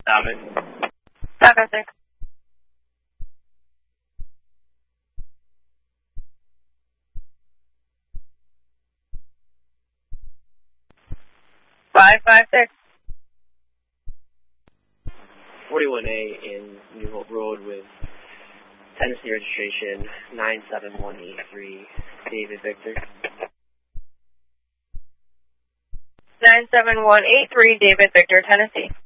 Stop it. Stop at 6. Five 41A in New Hope Road with Tennessee registration 97183, David Victor. 97183, David Victor, Tennessee.